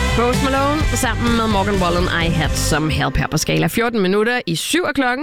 Post Malone sammen med Morgan Wallen, I Had Some Help her på skala. 14 minutter i 7 af klokken.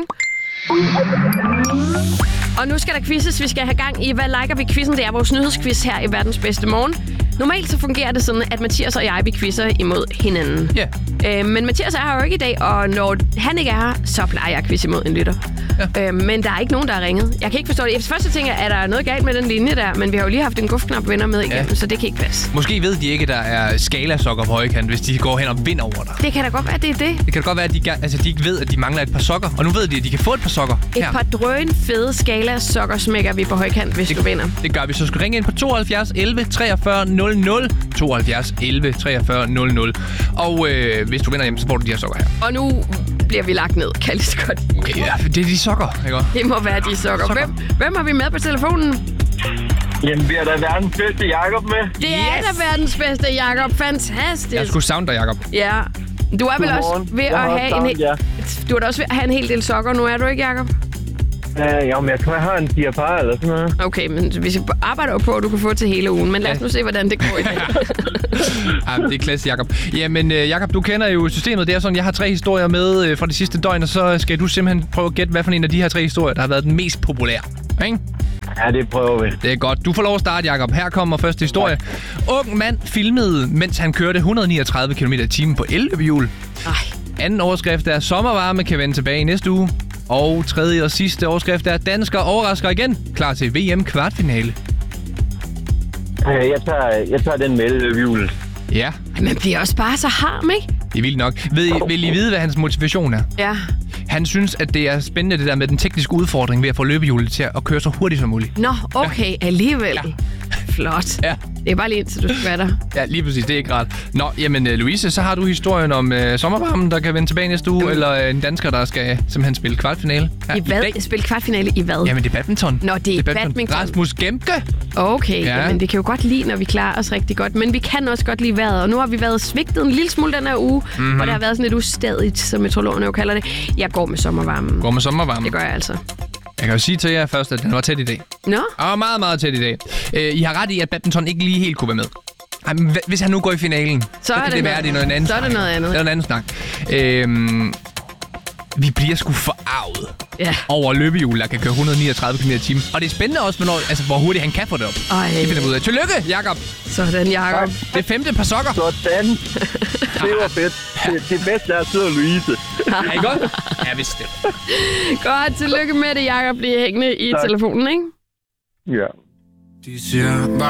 Og nu skal der quizzes. Vi skal have gang i, hvad liker vi quizzen? Det er vores nyhedsquiz her i Verdens Bedste Morgen. Normalt så fungerer det sådan, at Mathias og jeg, vi quizzer imod hinanden. Ja. Men Mathias er her jo ikke i dag, og når han ikke er her, så plejer jeg at quizze imod en lytter. Ja. Men der er ikke nogen, der har ringet. Jeg kan ikke forstå det. Først så tænker jeg, er der noget galt med den linje der? Men vi har jo lige haft en gufknap vinder med igennem, så det kan ikke passe. Måske ved de ikke, at der er skalasokker på højkant, hvis de går hen og vinder over dig. Det kan da godt være, det er det. Det kan da godt være, at de ikke ved, at de mangler et par sokker. Og nu ved de, at de kan få et par sokker. Et par drøn fede skala-sokker smækker vi på højkant, hvis du vinder. Det gør vi. Så skal ringe ind på 72 11 43 00. 72 11 43 00. Og hvis du vinder hjem, så får du de her sokker her. Og nu bliver vi lagt ned, kan jeg lige så godt. Okay, ja, det er de sokker, ikke? Det må være de sokker. Hvem har vi med på telefonen? Jamen, vi er da verdens bedste Jakob med. Det er da verdens bedste, Jakob. Fantastisk. Jeg skulle savne dig, Jakob. Ja. Du er vel også ved at have du er da også ved at have en hel del sokker nu, er du ikke, Jakob? Jamen, jeg tror, jeg har en 4 par eller sådan noget. Okay, men vi arbejder jo på, at du kan få til hele ugen. Men lad os nu se, hvordan det går i dag. Det er klasse, Jakob. Jamen, Jakob, du kender jo systemet. Det er sådan, jeg har 3 historier med fra de sidste døgn, og så skal du simpelthen prøve at gætte, hvad for en af de her 3 historier, der har været den mest populære. Ikke? Ja, det prøver vi. Det er godt. Du får lov at starte, Jakob. Her kommer første historie. Ung mand filmede, mens han kørte 139 km/t på elløbehjul. Anden overskrift er, sommervarme kan vende tilbage i næste uge. Og tredje og sidste overskrift er, dansker overrasker igen. Klar til VM kvartfinale. Jeg tager den med elløbehjulet. Ja. Men bliver også bare så harm, ikke? Det er vildt nok. Vil I vide, hvad hans motivation er? Ja. Han synes, at det er spændende, det der med den tekniske udfordring ved at få løbehjulet til at køre så hurtigt som muligt. Nå, okay. Ja. Alligevel. Ja. Flot. Ja. Det er bare lige indtil du skvatter. Ja, lige præcis. Det er ikke rart. Nå, jamen Louise, så har du historien om sommervarmen, der kan vende tilbage næste uge, eller en dansker, der skal simpelthen spille kvartfinale. I hvad? Spille kvartfinale i hvad? Jamen, det er badminton. Nå, det er badminton. Rasmus Gemke. Okay, jamen det kan jo godt lide, når vi klarer os rigtig godt. Men vi kan også godt lide vejret, og nu har vi været svigtet en lille smule den her uge, hvor det har været sådan lidt ustadigt, som meteorologerne jo kalder det. Jeg går med sommervarmen. Går med sommervarmen? Det gør jeg altså. Jeg kan jo sige til jer først, at den var tæt i dag. Nå? Og meget, meget tæt i dag. I har ret i, at badminton ikke lige helt kunne være med. Ej, men hvis han nu går i finalen, så kan det være, det er noget andet. Så er det noget andet. Det er en anden snak. Vi bliver sgu forarvet over løbehjul, der kan køre 139 km/t. Og det er spændende også, hvor hurtigt han kan få det op. Det finder vi ud af. Tillykke, Jakob. Sådan, Jakob. Det 5. par sokker. Sådan. Det var fedt. Det bedste er at Louise. Er I godt? Ja, vidste det. Godt, tillykke med det, Jakob. Bliv hængende i telefonen, ikke? Ja. De siger